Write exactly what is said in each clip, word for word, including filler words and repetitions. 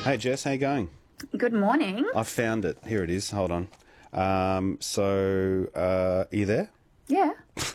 Hey Jess, how you going? Good morning. I found it. Here it is. Hold on. Um, so, uh, are you there? Yeah.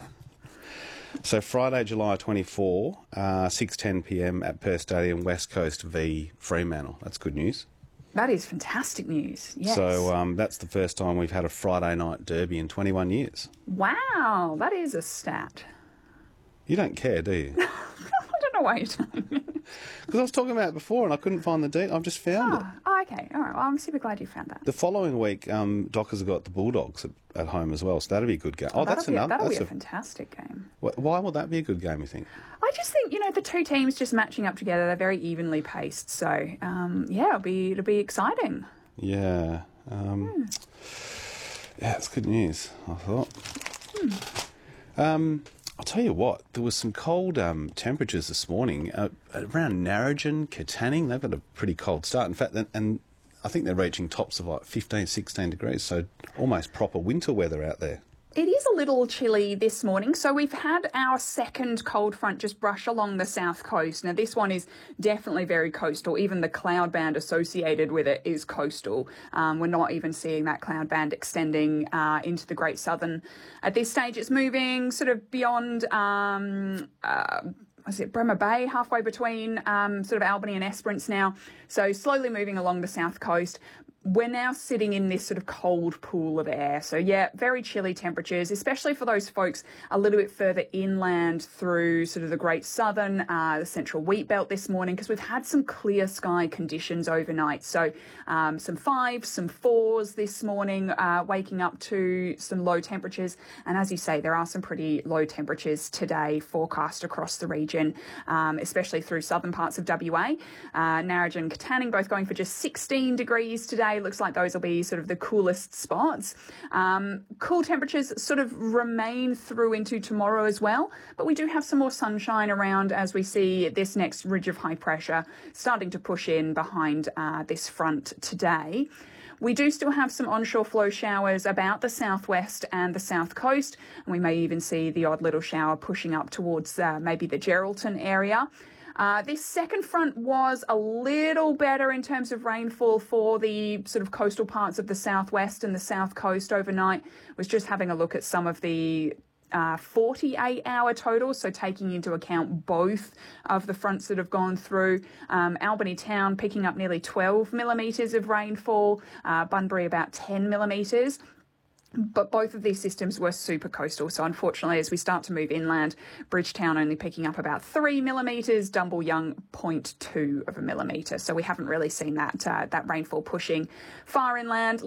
So Friday, July twenty-fourth, uh, six ten p m at Perth Stadium, West Coast v Fremantle. That's good news. That is fantastic news. Yes. So um, that's the first time we've had a Friday night derby in twenty-one years. Wow, that is a stat. You don't care, do you? I don't know why you're telling me. Because I was talking about it before and I couldn't find the date. I've just found Oh, it. oh, okay. All right. Well, I'm super glad you found that. The following week, um, Dockers have got the Bulldogs at, at home as well, so that'll be a good game. Oh, that'll that's be, another. That'll that's be a, a fantastic game. Wh- Why will that be a good game, you think? I just think, you know, the two teams just matching up together, they're very evenly paced. So, um, yeah, it'll be, it'll be exciting. Yeah. Um, Hmm. Yeah, it's good news, I thought. Hmm. Um, I'll tell you what, there was some cold um, temperatures this morning uh, around Narrogin, Katanning. They've had a pretty cold start. In fact, and, and I think they're reaching tops of like fifteen, sixteen degrees, so almost proper winter weather out there. It is a little chilly this morning. So we've had our second cold front just brush along the south coast. Now, this one is definitely very coastal. Even the cloud band associated with it is coastal. Um, we're not even seeing that cloud band extending uh, into the Great Southern. At this stage, it's moving sort of beyond... Um, uh, Was it Bremer Bay, halfway between um, sort of Albany and Esperance now. So slowly moving along the south coast. We're now sitting in this sort of cold pool of air. So, yeah, very chilly temperatures, especially for those folks a little bit further inland through sort of the Great Southern, uh, the Central Wheat Belt this morning, because we've had some clear sky conditions overnight. So um, some fives, some fours this morning, uh, waking up to some low temperatures. And as you say, there are some pretty low temperatures today forecast across the region, um, especially through southern parts of W A. Uh, Narrogin and Katanning both going for just sixteen degrees today. Looks like those will be sort of the coolest spots. Um, cool temperatures sort of remain through into tomorrow as well, but we do have some more sunshine around as we see this next ridge of high pressure starting to push in behind uh, this front today. We do still have some onshore flow showers about the southwest and the south coast, and we may even see the odd little shower pushing up towards uh, maybe the Geraldton area. Uh, this second front was a little better in terms of rainfall for the sort of coastal parts of the southwest and the south coast overnight. Was just having a look at some of the uh, forty-eight hour totals, so taking into account both of the fronts that have gone through. Um, Albany town picking up nearly twelve millimetres of rainfall, uh, Bunbury about ten millimetres. But both of these systems were super coastal. So unfortunately, as we start to move inland, Bridgetown only picking up about three millimetres, Dumble Young zero point two of a millimetre. So we haven't really seen that uh, that rainfall pushing far inland.